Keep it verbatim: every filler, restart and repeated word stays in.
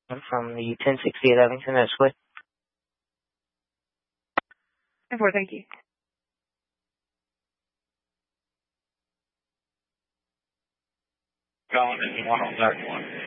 I'm from the ten sixty-eight Abington Expressway. ten four, thank you. Calling in one on that one.